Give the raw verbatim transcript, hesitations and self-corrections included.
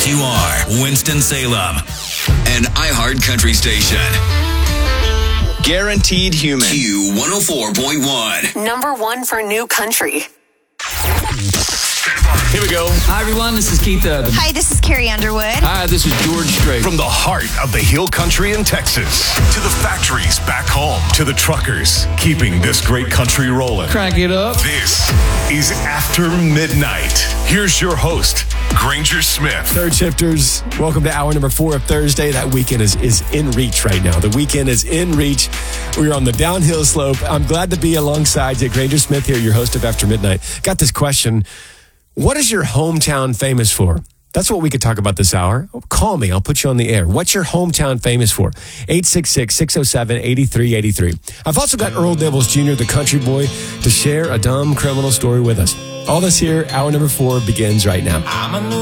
K Q R, Winston-Salem, an iHeart Country station. Guaranteed Human. Q one oh four point one. Number one for new country. Here we go. Hi, everyone. This is Keith Urban. Hi, this is Carrie Underwood. Hi, this is George Strait. From the heart of the Hill Country in Texas to the factories back home to the truckers keeping this great country rolling. Crank it up. This is After Midnight. Here's your host, Granger Smith. Third shifters, welcome to hour number four of Thursday. That weekend is, is in reach right now. The weekend is in reach. We're on the downhill slope. I'm glad to be alongside you. Granger Smith here, your host of After Midnight. Got this question. What is your hometown famous for? That's what we could talk about this hour. Call me. I'll put you on the air. What's your hometown famous for? eight six six, six oh seven, eight three eight three. I've also got Earl Devils Junior, the country boy, to share a dumb criminal story with us. All this here, hour number four begins right now.